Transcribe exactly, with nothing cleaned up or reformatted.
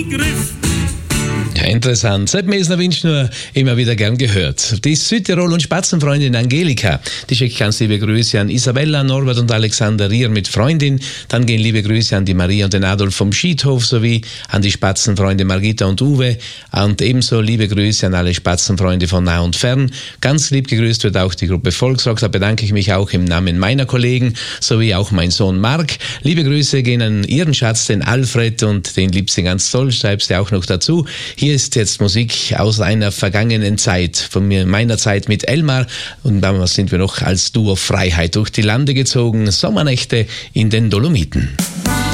Ja, interessant. Sepp Mesner wünscht nur immer wieder gern gehört. Die Südtirol- und Spatzenfreundin Angelika, die schickt ganz liebe Grüße an Isabella, Norbert und Alexander Rier mit Freundin. Dann gehen liebe Grüße an die Maria und den Adolf vom Schiedhof sowie an die Spatzenfreunde Margita und Uwe. Und ebenso liebe Grüße an alle Spatzenfreunde von nah und fern. Ganz lieb gegrüßt wird auch die Gruppe Volksrock. Da bedanke ich mich auch im Namen meiner Kollegen sowie auch mein Sohn Marc. Liebe Grüße gehen an ihren Schatz, den Alfred, und den liebst du ganz toll, schreibst du auch noch dazu. Hier ist jetzt Musik aus einer vergangenen Zeit, von mir, meiner Zeit mit Elmar, und damals sind wir noch als Duo Freiheit durch die Lande gezogen, Sommernächte in den Dolomiten.